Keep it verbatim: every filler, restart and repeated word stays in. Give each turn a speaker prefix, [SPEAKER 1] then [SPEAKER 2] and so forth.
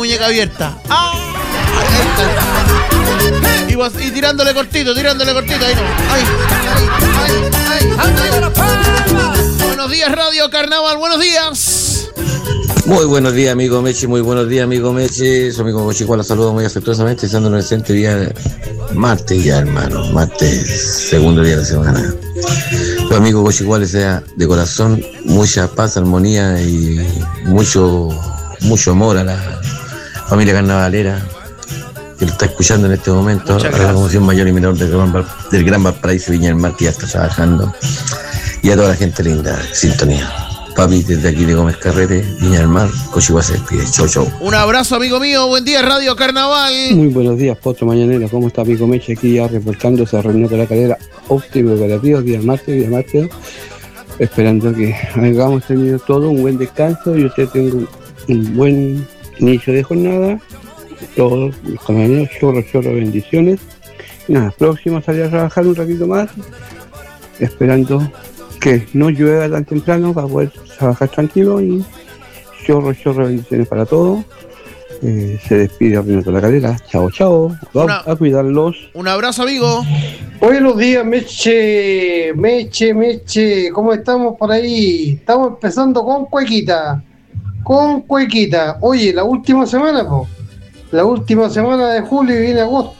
[SPEAKER 1] muñeca abierta. ¡Ah! Y, vos, y tirándole cortito, tirándole cortito. Ahí no. Ay, ay, ay, ay. Buenos días, Radio Carnaval. Buenos días.
[SPEAKER 2] Muy buenos días, amigo Meche. Muy buenos días, amigo Meche. Su amigo Cochicual la saludo muy afectuosamente, estando en el presente día martes ya, hermano. Martes, segundo día de la semana. Los amigos Cochicuales, sea de corazón, mucha paz, armonía y mucho, mucho amor a la familia carnavalera que lo está escuchando en este momento, a la Comisión Mayor y Menor del Gran, Val, del Gran Valparaíso Viña del Mar, que ya está trabajando, y a toda la gente linda, sintonía. Papi, desde aquí de Gómez Carrete, Viña del Mar, Cochigua se despide. Chau, chau.
[SPEAKER 1] Un abrazo, amigo mío. Buen día, Radio Carnaval.
[SPEAKER 3] Muy buenos días, Potro Mañanero. ¿Cómo está, amigo Meche? Aquí ya reportándose a reunión de la calera óptimo operativo, día martes, día martes. Esperando que hagamos tenido todo un buen descanso y usted tenga un, un buen inicio de jornada. Todos los compañeros, chorro, chorro, bendiciones. Y nada, próximo a salir a trabajar un ratito más, esperando que no llueva tan temprano para poder trabajar tranquilo, y chorro, chorro, bendiciones para todos. Eh, se despide Renato La Calera. Chao, chao. Vamos Una, a cuidarlos.
[SPEAKER 1] Un abrazo, amigo.
[SPEAKER 4] Buenos días, Meche, Meche, Meche. ¿Cómo estamos por ahí? Estamos empezando con cuequita. Con cuequita. Oye, la última semana, po. La última semana de julio y viene agosto.